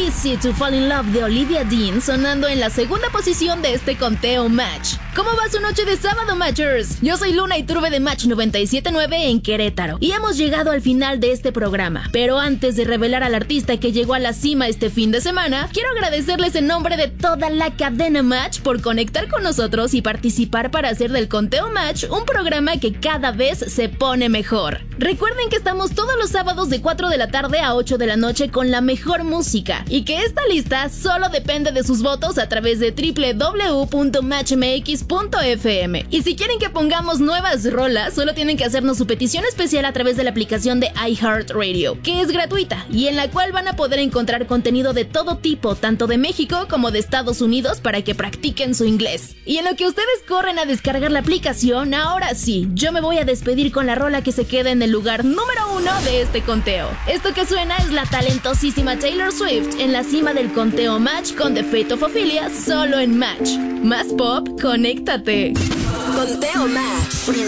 Easy to Fall in Love de Olivia Dean sonando en la segunda posición de este conteo Match. ¿Cómo va su noche de sábado, Matchers? Yo soy Luna Iturbe de Match 97.9 en Querétaro y hemos llegado al final de este programa. Pero antes de revelar al artista que llegó a la cima este fin de semana, quiero agradecerles en nombre de toda la cadena Match por conectar con nosotros y participar para hacer del conteo Match un programa que cada vez se pone mejor. Recuerden que estamos todos los sábados de 4 de la tarde a 8 de la noche con la mejor música y que esta lista solo depende de sus votos a través de www.matchmx.fm. Y si quieren que pongamos nuevas rolas, solo tienen que hacernos su petición especial a través de la aplicación de iHeartRadio, que es gratuita y en la cual van a poder encontrar contenido de todo tipo, tanto de México como de Estados Unidos, para que practiquen su inglés. Y en lo que ustedes corren a descargar la aplicación, ahora sí, yo me voy a despedir con la rola que se queda en el lugar número 1 de este conteo. Esto que suena es la talentosísima Taylor Swift en la cima del conteo Match con The Fate of Ophelia, solo en Match. Más pop, conéctate. Conteo Match.